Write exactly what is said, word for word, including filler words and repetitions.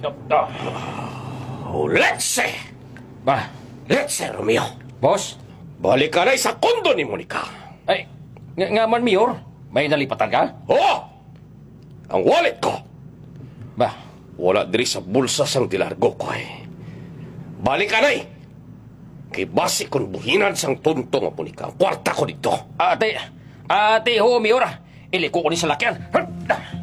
Ah, Oh, let's say! ah, Let's say, Romeo. boss? Balik ka na sa kondo ni Monica. Ay, nga, nga man, Mayor. May nalipatan ka? Oo! Ang wallet ko. Ba, Wala diri sa bulsa sang dilargo ko eh. Balik ka na eh. Kay basi kong buhinan sang tunto nga Monica. Ang kwarta ko dito. ate, ate ho, Mayor. Iliko ko ni sa lakyan.